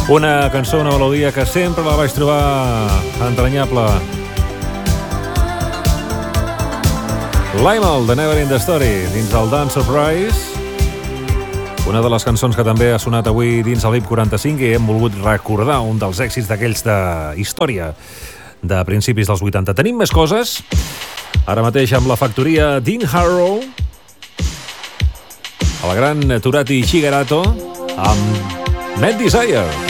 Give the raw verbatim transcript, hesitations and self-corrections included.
Una cançó, una melodia que sempre la vaig trobar entranyable. Limal, The Never in the Story, dins el Dance Surprise. Una de les cançons que també ha sonat avui dins el V I P quaranta-cinc i hem volgut recordar un dels èxits d'aquells de història de principis dels vuitanta. Tenim més coses. Ara mateix amb la factoria Dean Harrow, el gran Turati Shigarato, amb Mad Desire.